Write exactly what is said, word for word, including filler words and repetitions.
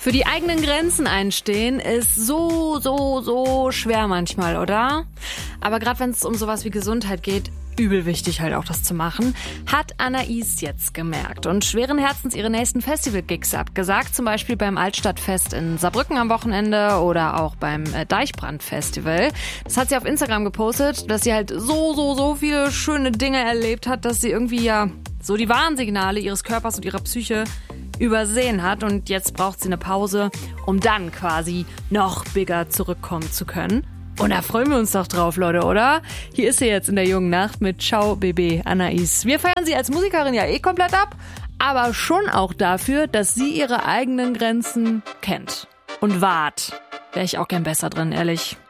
Für die eigenen Grenzen einstehen ist so, so, so schwer manchmal, oder? Aber gerade wenn es um sowas wie Gesundheit geht, übel wichtig halt auch das zu machen, hat Anais jetzt gemerkt und schweren Herzens ihre nächsten Festival-Gigs abgesagt, zum Beispiel beim Altstadtfest in Saarbrücken am Wochenende oder auch beim Deichbrand-Festival. Das hat sie auf Instagram gepostet, dass sie halt so, so, so viele schöne Dinge erlebt hat, dass sie irgendwie ja so die Warnsignale ihres Körpers und ihrer Psyche übersehen hat und jetzt braucht sie eine Pause, um dann quasi noch bigger zurückkommen zu können. Und da freuen wir uns doch drauf, Leute, oder? Hier ist sie jetzt in der jungen Nacht mit Ciao Bébé Anais. Wir feiern sie als Musikerin ja eh komplett ab, aber schon auch dafür, dass sie ihre eigenen Grenzen kennt. Und wahrt. Wäre ich auch gern besser drin, ehrlich.